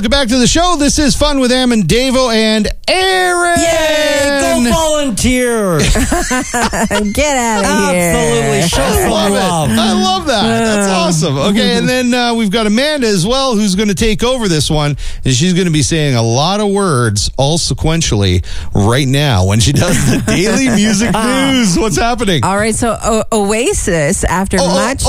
welcome back to the show. This is Fun with Am and Davo and Aaron. Yay! Go volunteer! Get out of here. Absolutely. Show I some love love. it. I love that. That's awesome. Okay, and then we've got Amanda as well, who's going to take over this one, and she's going to be saying a lot of words all sequentially right now when she does the daily music news. What's happening? All right, so Oasis, after much...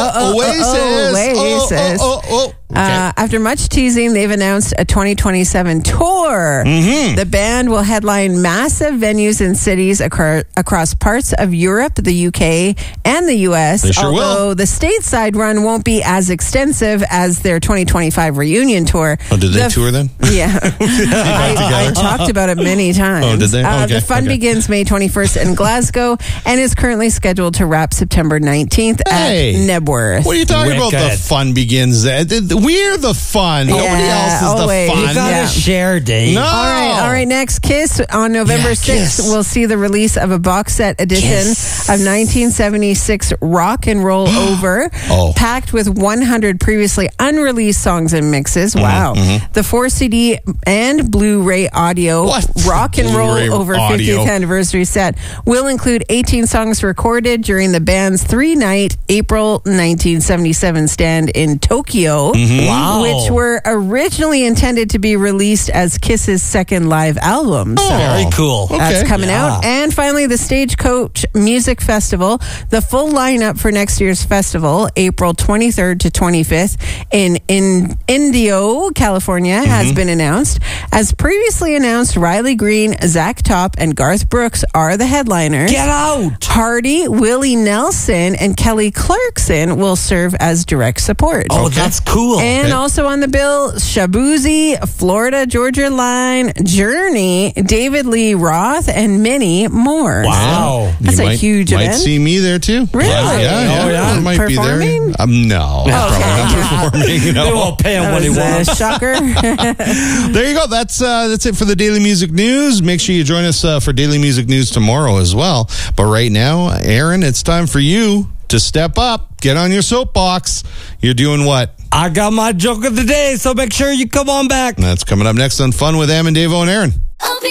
Oasis. Okay. After much teasing, they've announced a 2027 tour. The band will headline massive venues in cities across parts of Europe, the UK, and the US. They sure although will. the stateside run won't be as extensive as their 2025 reunion tour. Oh, did they tour then? Yeah. I talked about it many times. Oh, did they? Okay, the fun begins May 21st in Glasgow and is currently scheduled to wrap September 19th at Nebworth. What are you talking about? Wicked. The fun begins. We're the fun. Nobody else is always. the fun. You gotta share, Dave. No. All right. Next, Kiss on November 6th. Kiss. We'll see the release of a box set edition of 1976 Rock and Roll Over, packed with 100 previously unreleased songs and mixes. Wow. The 4 CD and Blu-ray audio Rock and Roll Blu-ray Over audio. 50th anniversary set will include 18 songs recorded during the band's 3-night April 1977 stand in Tokyo. Wow. Which were originally intended to be released as Kiss's second live album. So Very cool. that's coming out. And finally, the Stagecoach Music Festival. The full lineup for next year's festival, April 23rd to 25th in Indio, California, has been announced. As previously announced, Riley Green, Zach Top, and Garth Brooks are the headliners. Get out! Hardy, Willie Nelson, and Kelly Clarkson will serve as direct support. Oh, that's cool. And also on the bill, Shabuzi, Florida Georgia Line, Journey, David Lee Roth, and many more. Wow. That's a huge might event. See me there too. Really? Yeah. Oh, yeah. I might Performing? be there. No. Probably not performing. They won't pay him what he That's a wants. shocker. There you go. That's it for the Daily Music News. Make sure you join us for Daily Music News tomorrow as well. But right now, Aaron, it's time for you to step up. Get on your soapbox. You're doing what? I got my joke of the day, so make sure you come on back. That's coming up next on Fun with Am and Davo and Aaron.